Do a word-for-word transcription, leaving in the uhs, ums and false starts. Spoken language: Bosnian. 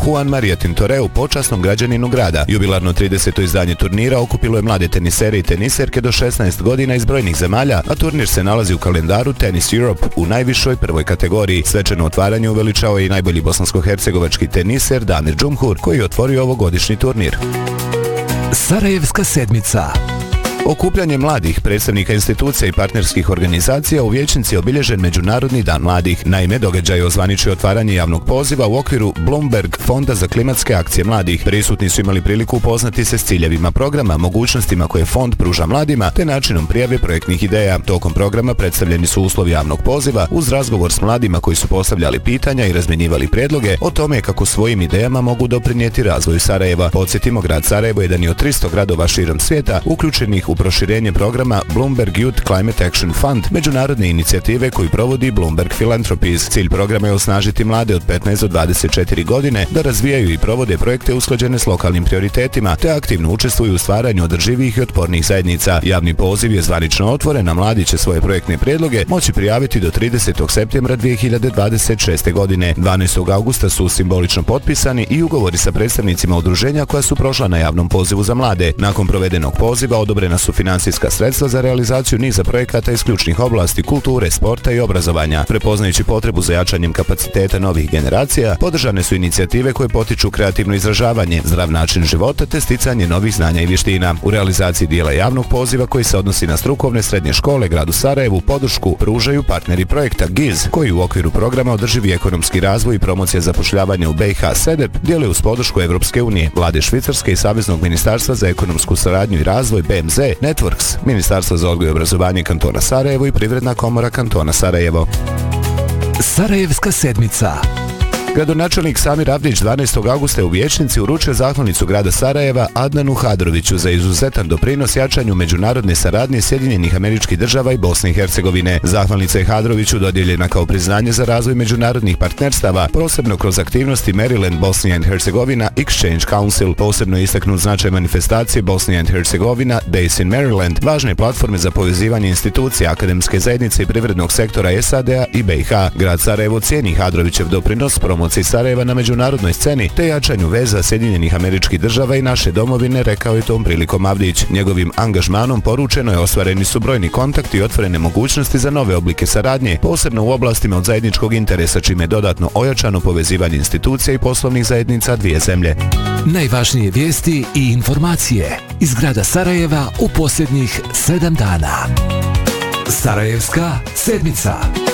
Juan Maria Tintoreu, počasnom građaninu grada. Jubilarno trideseto izdanje turnira okupilo je mlade tenisere i teniserke do šesnaest godina iz brojnih zemalja, a turnir se nalazi u kalendaru Tennis Europe u najvišoj prvoj kategoriji. Svečano otvaranje uveličao je i najbolji bosansko-hercegovački teniser Damir Džumhur, koji je otvorio ovogodišnji turnir. Sarajevska sedmica. Okupljanje mladih, predstavnika institucija i partnerskih organizacija u Vijećnici je obilježen Međunarodni dan mladih. Naime, događaj ozvaničio otvaranje javnog poziva u okviru Bloomberg Fonda za klimatske akcije mladih. Prisutni su imali priliku upoznati se s ciljevima programa, mogućnostima koje fond pruža mladima, te načinom prijave projektnih ideja. Tokom programa predstavljeni su uslovi javnog poziva uz razgovor s mladima koji su postavljali pitanja i razmjenjivali prijedloge o tome kako svojim idejama mogu doprinijeti razvoju Sarajeva. Podsjetimo, grad Sarajevo je jedan je od tristo gradova širom svijeta uključenih u proširenje programa Bloomberg Youth Climate Action Fund, međunarodne inicijative koju provodi Bloomberg Philanthropies. Cilj programa je osnažiti mlade od petnaest do dvadeset četiri godine da razvijaju i provode projekte usklađene s lokalnim prioritetima, te aktivno učestvuju u stvaranju održivih i otpornih zajednica. Javni poziv je zvanično otvoren, a mladi će svoje projektne prijedloge moći prijaviti do tridesetog septembra dvije hiljade dvadeset šeste. godine. dvanaestog augusta su simbolično potpisani i ugovori sa predstavnicima udruženja koja su prošla na javnom pozivu za mlade. Nakon provedenog poziva odobrena su finansijska sredstva za realizaciju niza projekata iz ključnih oblasti kulture, sporta i obrazovanja. Prepoznajući potrebu za jačanjem kapaciteta novih generacija, podržane su inicijative koje potiču kreativno izražavanje, zdrav način života te sticanje novih znanja i vještina. U realizaciji dijela javnog poziva koji se odnosi na strukovne srednje škole gradu Sarajevu podršku pružaju partneri projekta G I Z, koji u okviru programa Održivi ekonomski razvoj i promocija zapošljavanja u B i H S E D E P djeluje uz podršku Evropske unije, Vlade Švicarske i Saveznog ministarstva za ekonomsku saradnju i razvoj B M Z, Networks, Ministarstvo za odgoj i obrazovanje kantona Sarajevo i Privredna komora kantona Sarajevo. Sarajevska sedmica. Gradonačelnik Samir Avdić dvanaestog augusta je u Vijećnici uručio zahvalnicu grada Sarajeva Adnanu Hadroviću za izuzetan doprinos jačanju međunarodne saradnje Sjedinjenih Američkih Država i Bosne i Hercegovine. Zahvalnica je Hadroviću dodijeljena kao priznanje za razvoj međunarodnih partnerstava, posebno kroz aktivnosti Maryland Bosnia and Hercegovina Exchange Council. Posebno je istaknut značaj manifestacije Bosnia and Hercegovina Days in Maryland, važne platforme za povezivanje institucija, akademske zajednice i privrednog sektora S A D A i B i H. Grad Sarajevo cijeni Hadrovićev doprinos promociji Sarajeva na međunarodnoj sceni te jačanju veza Sjedinjenih Američkih Država i naše domovine, rekao je tom prilikom Avdić. Njegovim angažmanom poručeno je ostvareni su brojni kontakti i otvorene mogućnosti za nove oblike saradnje, posebno u oblastima od zajedničkog interesa, čime je dodatno ojačano povezivanje institucija i poslovnih zajednica dvije zemlje. Najvažnije vijesti i informacije iz grada Sarajeva u posljednjih sedam dana. Sarajevska sedmica.